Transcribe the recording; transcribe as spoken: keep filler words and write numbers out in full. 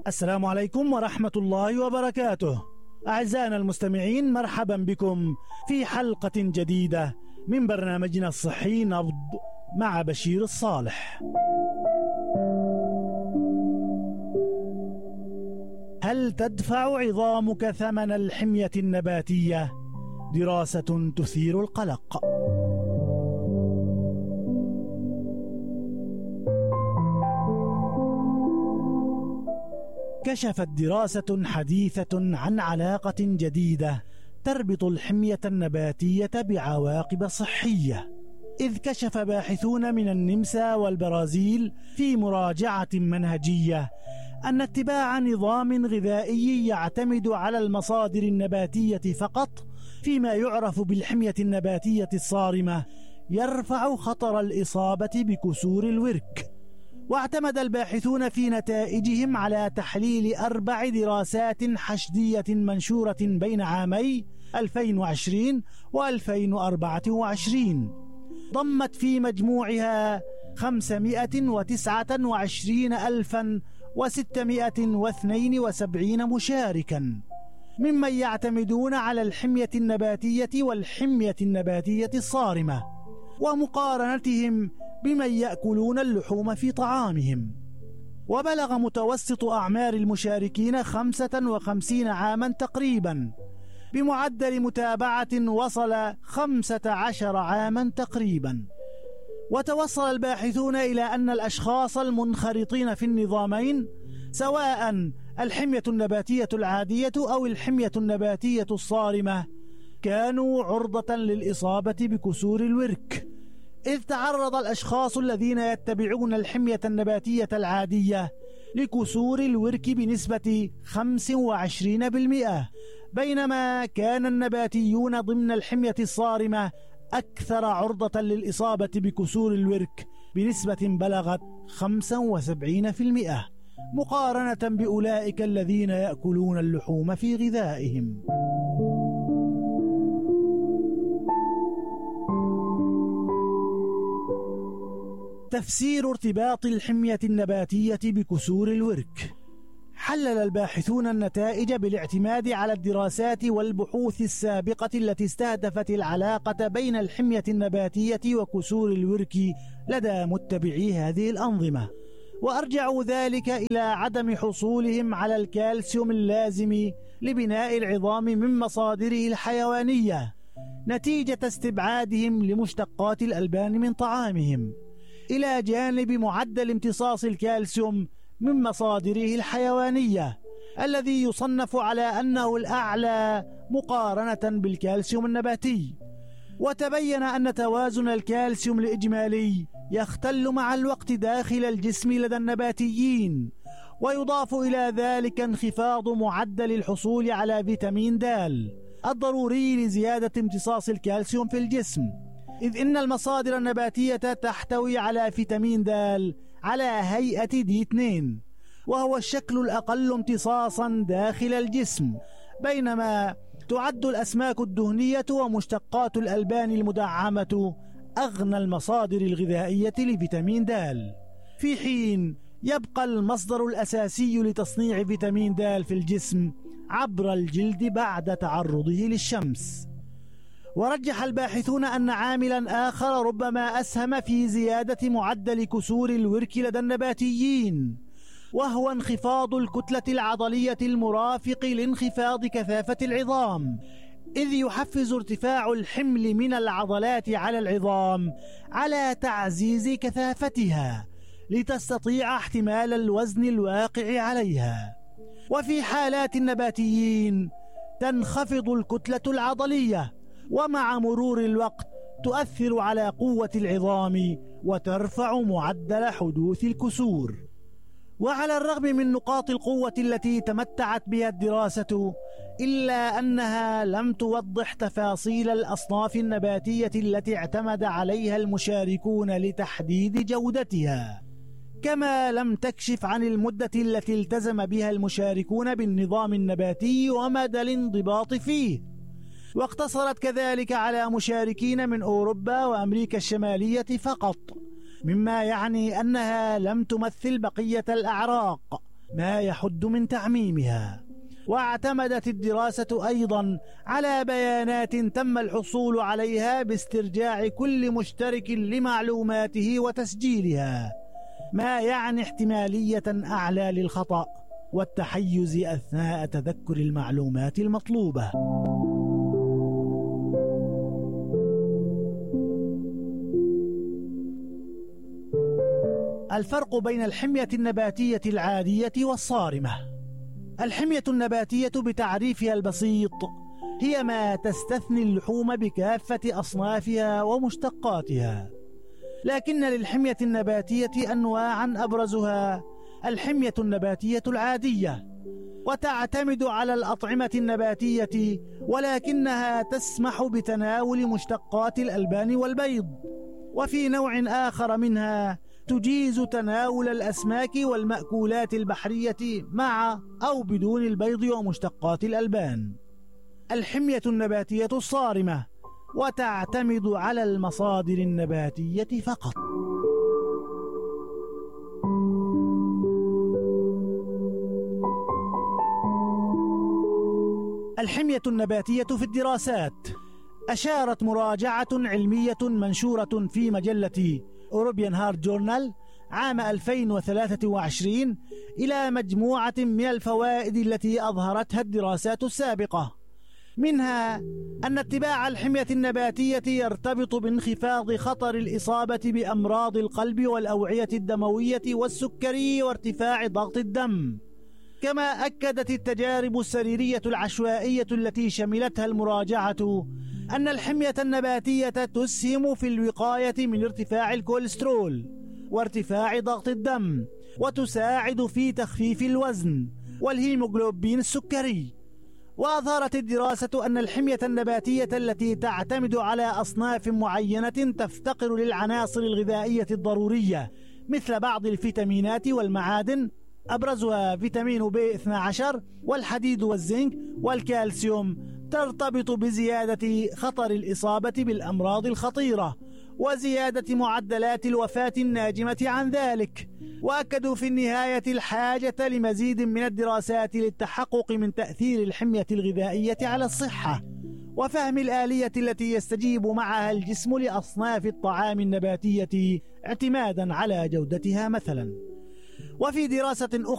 السلام عليكم ورحمة الله وبركاته. أعزائنا المستمعين، مرحبا بكم في حلقة جديدة من برنامجنا الصحي نبض مع بشير الصالح. هل تدفع عظامك ثمن الحمية النباتية؟ دراسة تثير القلق. كشفت دراسة حديثة عن علاقة جديدة تربط الحمية النباتية بعواقب صحية، إذ كشف باحثون من النمسا والبرازيل في مراجعة منهجية أن اتباع نظام غذائي يعتمد على المصادر النباتية فقط فيما يعرف بالحمية النباتية الصارمة يرفع خطر الإصابة بكسور الورك. واعتمد الباحثون في نتائجهم على تحليل أربع دراسات حشدية منشورة بين عامي ألفين وعشرين وألفين وأربعة وعشرين، ضمت في مجموعها خمسمائة وتسعة وعشرين ألفا وستمائة واثنين وسبعين مشاركا ممن يعتمدون على الحمية النباتية والحمية النباتية الصارمة، ومقارنتهم بمن يأكلون اللحوم في طعامهم. وبلغ متوسط أعمار المشاركين خمسة وخمسين عاما تقريبا، بمعدل متابعة وصل خمسة عشر عاما تقريبا. وتوصل الباحثون إلى أن الأشخاص المنخرطين في النظامين، سواء الحمية النباتية العادية أو الحمية النباتية الصارمة، كانوا عرضة للإصابة بكسور الورك، إذ تعرض الأشخاص الذين يتبعون الحمية النباتية العادية لكسور الورك بنسبة خمسة وعشرين بالمئة، بينما كان النباتيون ضمن الحمية الصارمة أكثر عرضة للإصابة بكسور الورك بنسبة بلغت خمسة وسبعين بالمئة، مقارنة بأولئك الذين يأكلون اللحوم في غذائهم. تفسير ارتباط الحمية النباتية بكسور الورك. حلل الباحثون النتائج بالاعتماد على الدراسات والبحوث السابقة التي استهدفت العلاقة بين الحمية النباتية وكسور الورك لدى متبعي هذه الأنظمة، وأرجعوا ذلك إلى عدم حصولهم على الكالسيوم اللازم لبناء العظام من مصادره الحيوانية نتيجة استبعادهم لمشتقات الألبان من طعامهم، إلى جانب معدل امتصاص الكالسيوم من مصادره الحيوانية الذي يصنف على أنه الأعلى مقارنة بالكالسيوم النباتي. وتبين أن توازن الكالسيوم الإجمالي يختل مع الوقت داخل الجسم لدى النباتيين، ويضاف إلى ذلك انخفاض معدل الحصول على فيتامين د الضروري لزيادة امتصاص الكالسيوم في الجسم، إذ إن المصادر النباتية تحتوي على فيتامين د على هيئة دي اثنين، وهو الشكل الأقل امتصاصا داخل الجسم، بينما تعد الأسماك الدهنية ومشتقات الألبان المدعمة أغنى المصادر الغذائية لفيتامين د، في حين يبقى المصدر الأساسي لتصنيع فيتامين د في الجسم عبر الجلد بعد تعرضه للشمس. ورجح الباحثون أن عاملا آخر ربما أسهم في زيادة معدل كسور الورك لدى النباتيين، وهو انخفاض الكتلة العضلية المرافق لانخفاض كثافة العظام، إذ يحفز ارتفاع الحمل من العضلات على العظام على تعزيز كثافتها لتستطيع احتمال الوزن الواقع عليها. وفي حالات النباتيين تنخفض الكتلة العضلية، ومع مرور الوقت تؤثر على قوة العظام وترفع معدل حدوث الكسور. وعلى الرغم من نقاط القوة التي تمتعت بها الدراسة، إلا أنها لم توضح تفاصيل الأصناف النباتية التي اعتمد عليها المشاركون لتحديد جودتها، كما لم تكشف عن المدة التي التزم بها المشاركون بالنظام النباتي ومدى الانضباط فيه. واقتصرت كذلك على مشاركين من أوروبا وأمريكا الشمالية فقط، مما يعني أنها لم تمثل بقية الأعراق ما يحد من تعميمها. واعتمدت الدراسة أيضا على بيانات تم الحصول عليها باسترجاع كل مشترك لمعلوماته وتسجيلها، ما يعني احتمالية أعلى للخطأ والتحيز أثناء تذكر المعلومات المطلوبة. الفرق بين الحمية النباتية العادية والصارمة. الحمية النباتية بتعريفها البسيط هي ما تستثني اللحوم بكافة أصنافها ومشتقاتها، لكن للحمية النباتية أنواعا أبرزها الحمية النباتية العادية، وتعتمد على الأطعمة النباتية ولكنها تسمح بتناول مشتقات الألبان والبيض. وفي نوع آخر منها تجيز تناول الأسماك والمأكولات البحرية مع أو بدون البيض ومشتقات الألبان. الحمية النباتية الصارمة وتعتمد على المصادر النباتية فقط. الحمية النباتية في الدراسات. أشارت مراجعة علمية منشورة في مجلة European Heart Journal عام ألفين وثلاثة وعشرين إلى مجموعة من الفوائد التي أظهرتها الدراسات السابقة، منها أن اتباع الحمية النباتية يرتبط بانخفاض خطر الإصابة بأمراض القلب والأوعية الدموية والسكري وارتفاع ضغط الدم. كما أكدت التجارب السريرية العشوائية التي شملتها المراجعة أن الحمية النباتية تسهم في الوقاية من ارتفاع الكوليسترول وارتفاع ضغط الدم، وتساعد في تخفيف الوزن والهيموغلوبين السكري. وأظهرت الدراسة أن الحمية النباتية التي تعتمد على أصناف معينة تفتقر للعناصر الغذائية الضرورية مثل بعض الفيتامينات والمعادن، أبرزها فيتامين بي اثني عشر والحديد والزنك والكالسيوم، ترتبط بزيادة خطر الإصابة بالأمراض الخطيرة وزيادة معدلات الوفاة الناجمة عن ذلك. وأكدوا في النهاية الحاجة لمزيد من الدراسات للتحقق من تأثير الحمية الغذائية على الصحة وفهم الآلية التي يستجيب معها الجسم لأصناف الطعام النباتية اعتمادا على جودتها مثلا. وفي دراسة أخرى